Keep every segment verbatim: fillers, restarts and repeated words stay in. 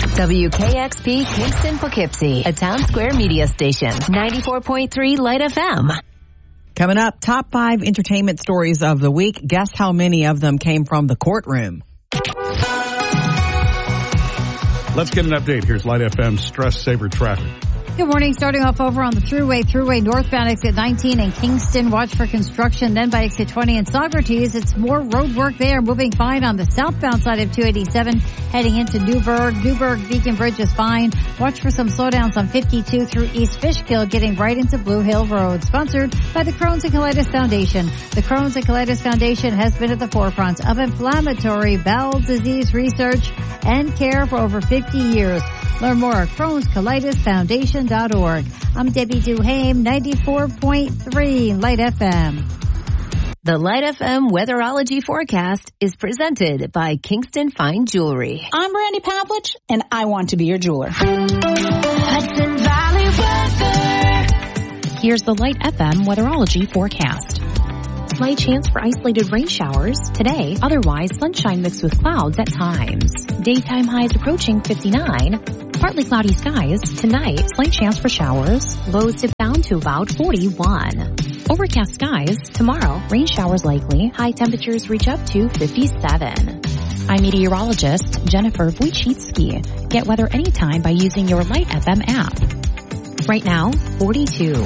W K X P Kingston Poughkeepsie, a Town Square media station. ninety-four point three Light F M. Coming up, top five entertainment stories of the week. Guess how many of them came from the courtroom? Let's get an update. Here's Light F M's Stress Saver Traffic. Good morning. Starting off over on the Thruway, Thruway northbound exit nineteen in Kingston. Watch for construction. Then by exit twenty in Socrates. It's more road work there. Moving fine on the southbound side of two eighty-seven. Heading into Newburgh. Newburgh Beacon Bridge is fine. Watch for some slowdowns on fifty-two through East Fishkill, getting right into Blue Hill Road. Sponsored by the Crohn's and Colitis Foundation. The Crohn's and Colitis Foundation has been at the forefront of inflammatory bowel disease research and care for over fifty years. Learn more at Crohn's Colitis Foundation dot org. I'm Debbie Duhame, ninety-four point three Light F M. The Light F M weatherology forecast is presented by Kingston Fine Jewelry. I'm Brandy Pavlich, and I want to be your jeweler. Hudson Valley weather. Here's the Light F M weatherology forecast. Slight chance for isolated rain showers today. Otherwise, sunshine mixed with clouds at times. Daytime highs approaching fifty-nine. Partly cloudy skies. Tonight, slight chance for showers. Lows dip down to about forty-one. Overcast skies. Tomorrow, rain showers likely. High temperatures reach up to fifty-seven. I'm meteorologist Jennifer Wojcicki. Get weather anytime by using your Light F M app. Right now, forty-two.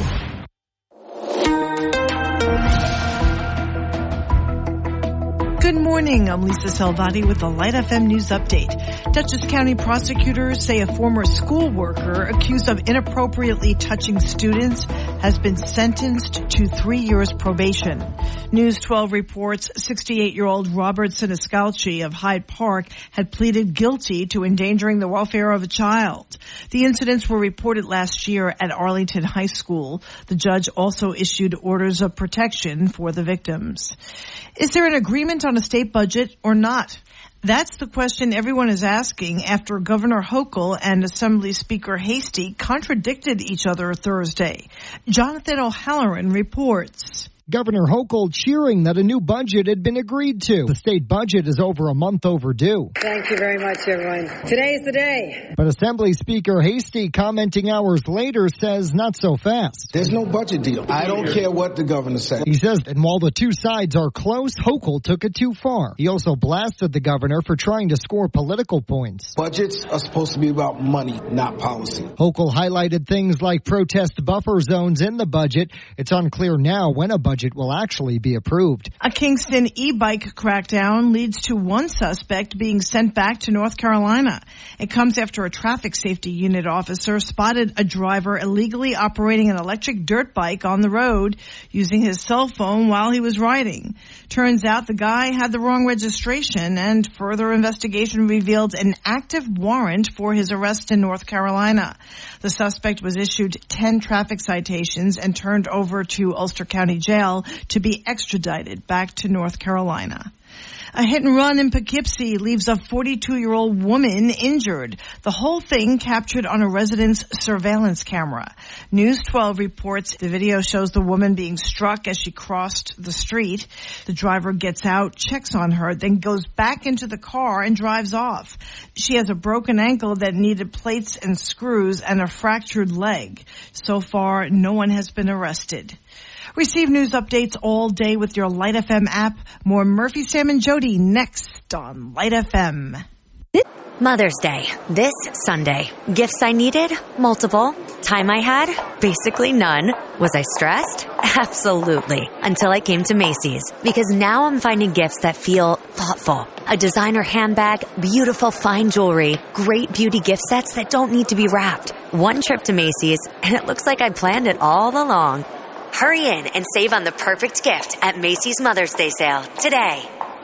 Good morning. I'm Lisa Salvati with the Light F M News Update. Dutchess County prosecutors say a former school worker accused of inappropriately touching students has been sentenced to three years probation. News twelve reports sixty-eight-year-old Robert Siniscalchi of Hyde Park had pleaded guilty to endangering the welfare of a child. The incidents were reported last year at Arlington High School. The judge also issued orders of protection for the victims. Is there an agreement on a state budget or not? That's the question everyone is asking after Governor Hochul and Assembly Speaker Hastie contradicted each other Thursday. Jonathan O'Halloran reports. Governor Hochul cheering that a new budget had been agreed to. The state budget is over a month overdue. Thank you very much, everyone. Today's the day. But Assembly Speaker Hastie, commenting hours later, says not so fast. There's no budget deal. I don't care what the governor says. He says, and while the two sides are close, Hochul took it too far. He also blasted the governor for trying to score political points. Budgets are supposed to be about money, not policy. Hochul highlighted things like protest buffer zones in the budget. It's unclear now when a budget budget will actually be approved. A Kingston e-bike crackdown leads to one suspect being sent back to North Carolina. It comes after a traffic safety unit officer spotted a driver illegally operating an electric dirt bike on the road using his cell phone while he was riding. Turns out the guy had the wrong registration, and further investigation revealed an active warrant for his arrest in North Carolina. The suspect was issued ten traffic citations and turned over to Ulster County Jail to be extradited back to North Carolina. A hit and run in Poughkeepsie leaves a forty-two-year-old woman injured. The whole thing captured on a resident's surveillance camera. News twelve reports the video shows the woman being struck as she crossed the street. The driver gets out, checks on her, then goes back into the car and drives off. She has a broken ankle that needed plates and screws and a fractured leg. So far, no one has been arrested. Receive news updates all day with your Light F M app. More Murphy, Sam, and Jody next on Light F M. Mother's Day, this Sunday. Gifts I needed? Multiple. Time I had? Basically none. Was I stressed? Absolutely. Until I came to Macy's. Because now I'm finding gifts that feel thoughtful. A designer handbag, beautiful fine jewelry, great beauty gift sets that don't need to be wrapped. One trip to Macy's, and it looks like I planned it all along. Hurry in and save on the perfect gift at Macy's Mother's Day sale today.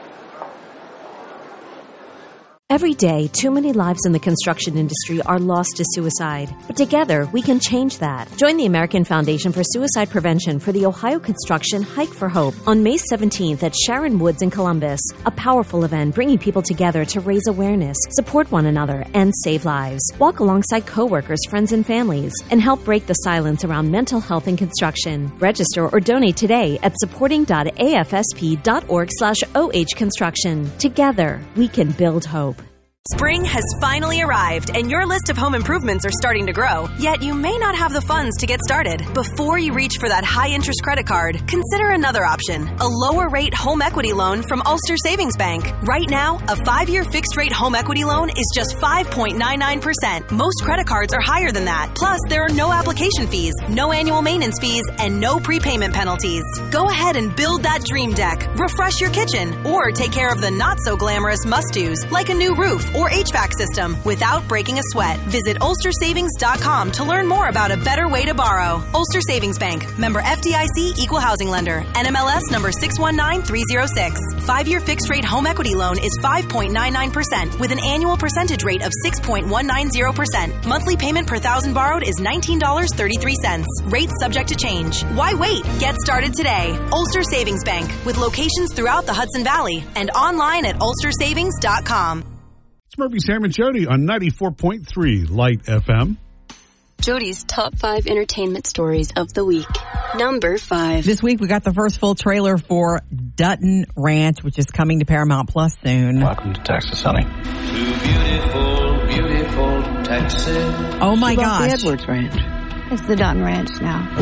Every day, too many lives in the construction industry are lost to suicide. But together, we can change that. Join the American Foundation for Suicide Prevention for the Ohio Construction Hike for Hope on May seventeenth at Sharon Woods in Columbus. A powerful event bringing people together to raise awareness, support one another, and save lives. Walk alongside coworkers, friends, and families, and help break the silence around mental health in construction. Register or donate today at supporting dot a f s p dot org slash o h construction. Together, we can build hope. Spring has finally arrived, and your list of home improvements are starting to grow. Yet you may not have the funds to get started. Before you reach for that high-interest credit card, consider another option, a lower-rate home equity loan from Ulster Savings Bank. Right now, a five-year fixed-rate home equity loan is just five point nine nine percent. Most credit cards are higher than that. Plus, there are no application fees, no annual maintenance fees, and no prepayment penalties. Go ahead and build that dream deck, refresh your kitchen, or take care of the not-so-glamorous must-dos, like a new roof or H V A C system, without breaking a sweat. Visit ulster savings dot com to learn more about a better way to borrow. Ulster Savings Bank. Member F D I C Equal Housing Lender. N M L S number six one nine three zero six. Five-year fixed-rate home equity loan is five point nine nine percent with an annual percentage rate of six point one nine zero percent. Monthly payment per thousand borrowed is nineteen dollars and thirty-three cents. Rates subject to change. Why wait? Get started today. Ulster Savings Bank, with locations throughout the Hudson Valley and online at ulster savings dot com. It's Murphy, Sam, and Jody on ninety-four point three Light F M. Jody's top five entertainment stories of the week. Number five. This week we got the first full trailer for Dutton Ranch, which is coming to Paramount Plus soon. Welcome to Texas, honey. To beautiful, beautiful Texas. Oh my gosh. gosh. The Edwards Ranch. It's the Dutton Ranch now.